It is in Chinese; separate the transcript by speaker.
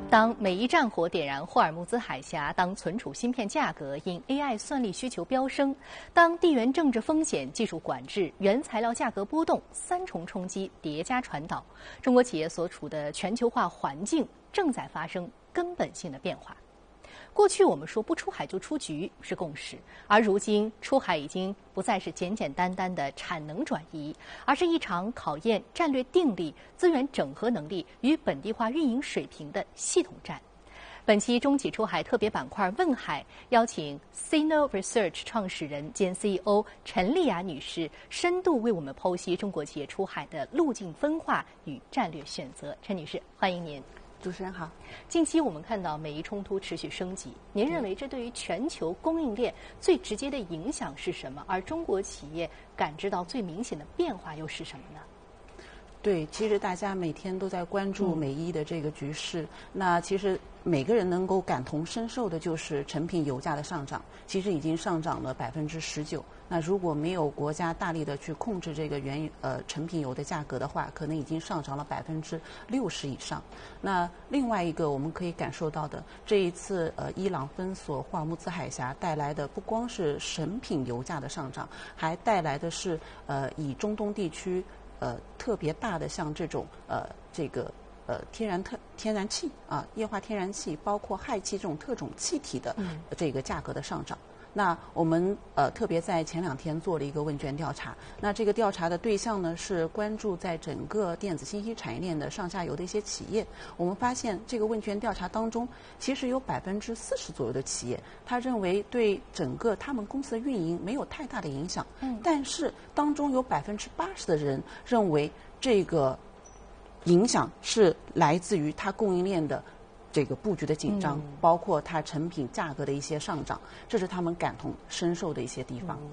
Speaker 1: 当美伊战火点燃霍尔木兹海峡，当存储芯片价格因 AI 算力需求飙升，当地缘政治风险、技术管制、原材料价格波动三重冲击叠加传导，中国企业所处的全球化环境正在发生根本性的变化。过去我们说不出海就出局是共识，而如今出海已经不再是简简单单的产能转移，而是一场考验战略定力、资源整合能力与本地化运营水平的系统战。本期中企出海特别板块问海，邀请 Sino Research 创始人兼 CEO 陈丽雅女士深度为我们剖析中国企业出海的路径分化与战略选择。陈女士，欢迎您。
Speaker 2: 主持人好。
Speaker 1: 近期我们看到美伊冲突持续升级，您认为这对于全球供应链最直接的影响是什么？而中国企业感知到最明显的变化又是什么呢？
Speaker 2: 对，其实大家每天都在关注美伊的这个局势，那其实每个人能够感同身受的就是成品油价的上涨，其实已经上涨了19%。那如果没有国家大力的去控制这个成品油的价格的话，可能已经上涨了60%以上。那另外一个我们可以感受到的，这一次伊朗封锁霍尔木兹海峡带来的不光是成品油价的上涨，还带来的是以中东地区特别大的像这种天然气啊，液化天然气，包括氦气这种特种气体的这个价格的上涨。那我们特别在前2天做了一个问卷调查，那这个调查的对象呢是关注在整个电子信息产业链的上下游的一些企业。我们发现这个问卷调查当中，其实有40%左右的企业，他认为对整个他们公司的运营没有太大的影响。但是当中有80%的人认为这个影响是来自于它供应链的这个布局的紧张，包括它成品价格的一些上涨，这是他们感同身受的一些地方。